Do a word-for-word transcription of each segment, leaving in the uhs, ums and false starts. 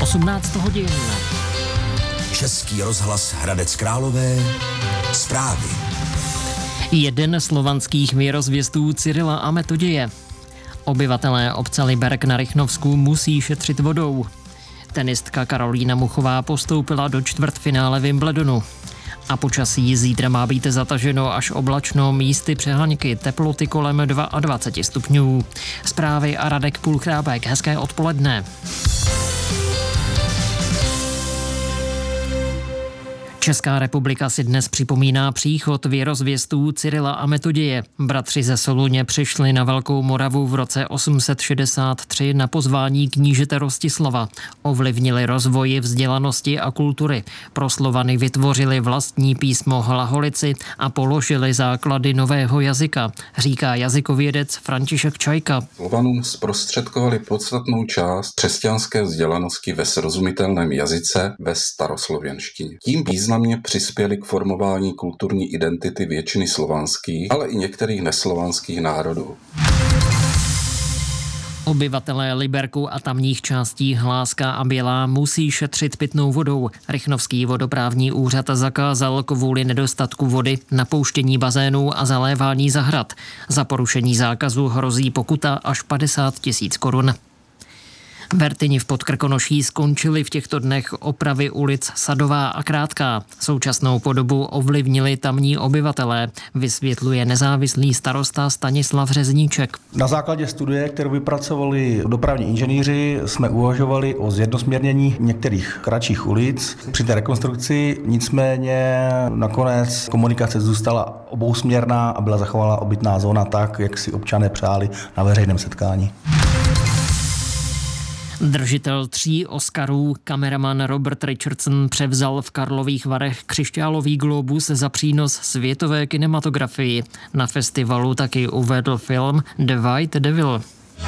osmnáct hodin. Český rozhlas Hradec Králové. Zprávy. Jeden slovanských věrozvěstů Cyrila a Metoděje. Obyvatelé obce Liberec na Rychnovsku musí šetřit vodou. Tenistka Karolína Muchová postoupila do čtvrtfinále Wimbledonu. A počasí zítra má být zataženo až oblačno, místy přehánky, teploty kolem dvacet dva stupňů. Zprávy a Radek Půlchrábek. Hezké odpoledne. Česká republika si dnes připomíná příchod věrozvěstů Cyrila a Metoděje. Bratři ze Soluně přišli na Velkou Moravu v roce osm set šedesát tři na pozvání knížete Rostislava. Ovlivnili rozvoj vzdělanosti a kultury. Pro Slovany vytvořili vlastní písmo hlaholici a položili základy nového jazyka, říká jazykovědec František Čajka. Slovanům zprostředkovali podstatnou část křesťanské vzdělanosti ve srozumitelném jazyce ve staroslověnštině. Tím významně přispěli k formování kulturní identity většiny slovanských, ale i některých neslovanských národů. Obyvatelé Liberku a tamních částí Hláska a Bělá musí šetřit pitnou vodou. Rychnovský vodoprávní úřad zakázal kvůli nedostatku vody napouštění bazénů a zalévání zahrad. Za porušení zákazu hrozí pokuta až padesát tisíc korun. Vertyni v Podkrkonoší skončily v těchto dnech opravy ulic Sadová a Krátká. Současnou podobu ovlivnili tamní obyvatelé, vysvětluje nezávislý starosta Stanislav Řezníček. Na základě studie, kterou vypracovali dopravní inženýři, jsme uvažovali o zjednosměrnění některých kratších ulic při té rekonstrukci, nicméně nakonec komunikace zůstala obousměrná a byla zachována obytná zóna tak, jak si občané přáli na veřejném setkání. Držitel tří Oscarů, kameraman Robert Richardson, převzal v Karlových Varech křišťálový glóbus za přínos světové kinematografii. Na festivalu taky uvedl film The White Devil.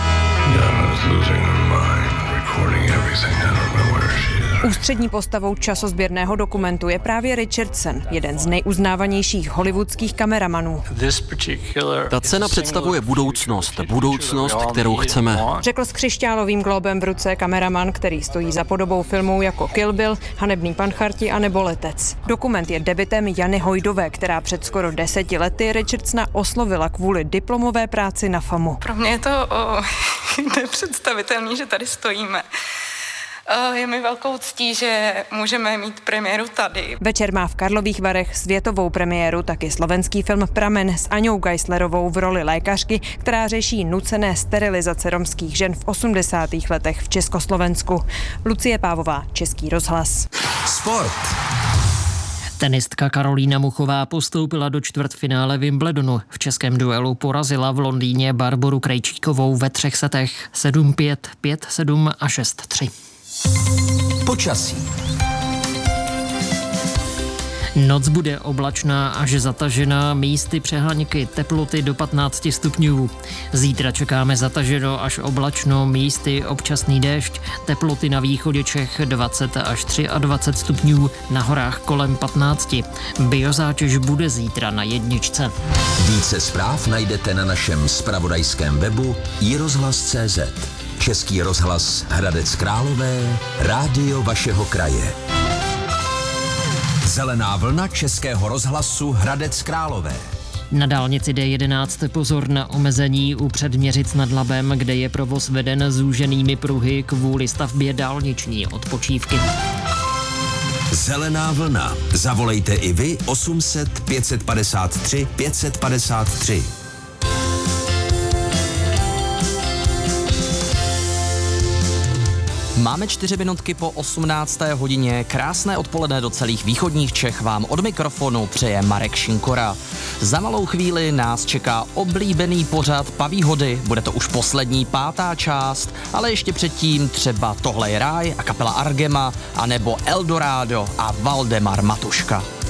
Ústřední postavou časozběrného dokumentu je právě Richardson, jeden z nejuznávanějších hollywoodských kameramanů. Ta cena představuje budoucnost, budoucnost, kterou chceme. Řekl s křišťálovým glóbem v ruce kameraman, který stojí za podobou filmů jako Kill Bill, Hanebný pancharti a nebo Letec. Dokument je debutem Jany Hojdové, která před skoro deseti lety Richardsona oslovila kvůli diplomové práci na FAMu. Pro mě je to o, nepředstavitelný, že tady stojíme. Je mi velkou ctí, že můžeme mít premiéru tady. Večer má v Karlových Varech světovou premiéru taky slovenský film Pramen s Aňou Geislerovou v roli lékařky, která řeší nucené sterilizace romských žen v osmdesátých letech v Československu. Lucie Pávová, Český rozhlas. Sport. Tenistka Karolína Muchová postoupila do čtvrtfinále Wimbledonu. V českém duelu porazila v Londýně Barboru Krejčíkovou ve třech setech sedm pět, pět sedm a šest tři. Počasí. Noc bude oblačná až zatažená, místy přehánky, teploty do patnáct stupňů. Zítra čekáme zataženo až oblačno, místy občasný déšť, teploty na východě Čech dvacet až dvacet tři stupňů, na horách kolem patnáct. Biozátěž bude zítra na jedničce. Více zpráv najdete na našem zpravodajském webu i rozhlas tečka cé zet. Český rozhlas Hradec Králové, rádio vašeho kraje. Zelená vlna Českého rozhlasu Hradec Králové. Na dálnici D jedenáct pozor na omezení u Předměřic nad Labem, kde je provoz veden zúženými pruhy kvůli stavbě dálniční odpočívky. Zelená vlna. Zavolejte i vy osm set, pět set padesát tři, pět set padesát tři. Máme čtyři minutky po osmnácté hodině. Krásné odpoledne do celých východních Čech vám od mikrofonu přeje Marek Šinkora. Za malou chvíli nás čeká oblíbený pořad Paví hody. Bude to už poslední, pátá část, ale ještě předtím třeba Tohle je ráj a kapela Argema, anebo Eldorado a Valdemar Matuška.